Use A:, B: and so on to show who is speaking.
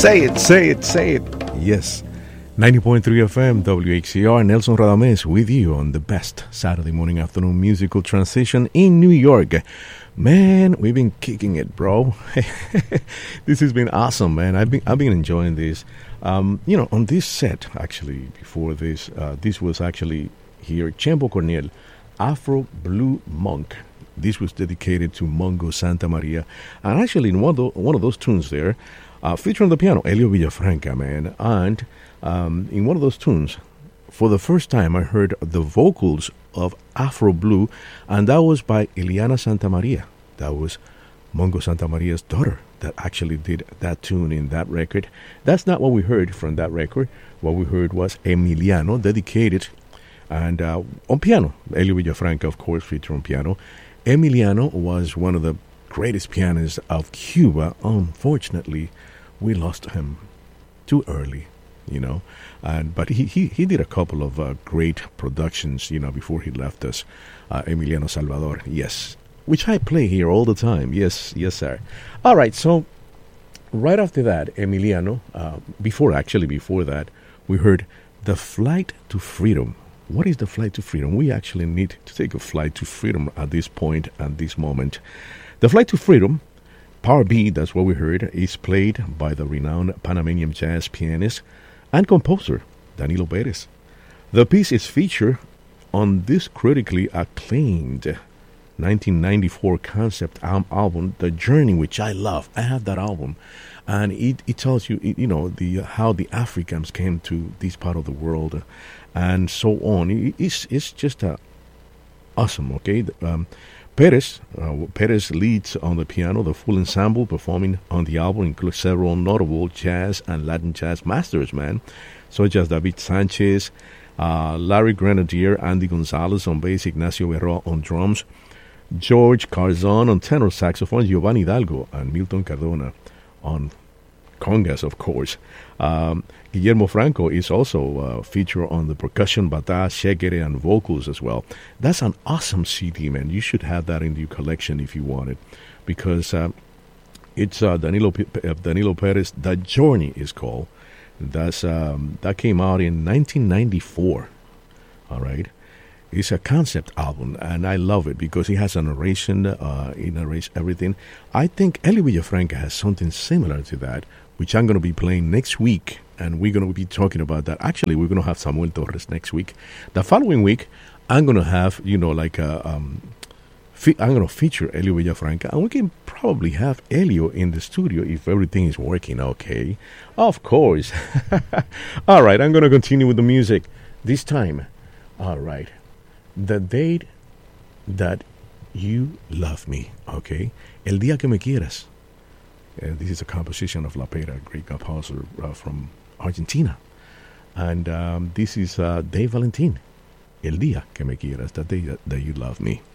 A: Say it, say it, say it. Yes. 90.3 FM, WHCR, Nelson Radames with you on the best Saturday morning afternoon musical transition in New York. Man, we've been kicking it, bro. This has been awesome, man. I've been enjoying this. On this set, actually, before this, this was actually here, Chembo Cornell, Afro Blue Monk. This was dedicated to Mongo Santa Maria. And actually, in one of those tunes there, featuring the piano, Elio Villafranca, man. And in one of those tunes, for the first time, I heard the vocals of Afro Blue, and that was by Eliana Santa Maria. That was Mongo Santa Maria's daughter that actually did that tune in that record. That's not what we heard from that record. What we heard was Emiliano, dedicated, and on piano. Elio Villafranca, of course, featured on piano. Emiliano was one of the greatest pianists of Cuba. Unfortunately, we lost him too early, but he did a couple of great productions, before he left us. Emiliano Salvador, yes, which I play here all the time. Yes, sir. All right, so right after that, Emiliano, before that, we heard The Flight to Freedom. What is the flight to freedom? We actually need to take a flight to freedom at this point, at this moment. The Flight to Freedom, Power B, that's what we heard, is played by the renowned Panamanian jazz pianist and composer, Danilo Perez. The piece is featured on this critically acclaimed 1994 concept album, The Journey, which I love. I have that album. And it tells you, how the Africans came to this part of the world and so on. It's just awesome, okay? Perez leads on the piano. The full ensemble performing on the album includes several notable jazz and Latin jazz masters, man, such as David Sanchez, Larry Grenadier, Andy Gonzalez on bass, Ignacio Berroa on drums, George Carzon on tenor saxophone, Giovanni Hidalgo and Milton Cardona on congas, of course. Guillermo Franco is also featured on the percussion, bata, shekere, and vocals as well. That's an awesome CD, man. You should have that in your collection if you want it, because it's Danilo Perez. The Journey is called. That came out in 1994. All right. It's a concept album, and I love it because it has a narration. It narrates everything. I think Elio Villafranca has something similar to that, which I'm going to be playing next week, and we're going to be talking about that. Actually, we're going to have Samuel Torres next week. The following week, I'm going to have, I'm going to feature Elio Villafranca, and we can probably have Elio in the studio if everything is working okay. Of course. All right, I'm going to continue with the music this time. All right. The Day That You Love Me, okay? El Día Que Me Quieras. This is a composition of La Pera, a great composer from Argentina. And this is Dave Valentin. El Día Que Me Quieras, the day that you love me.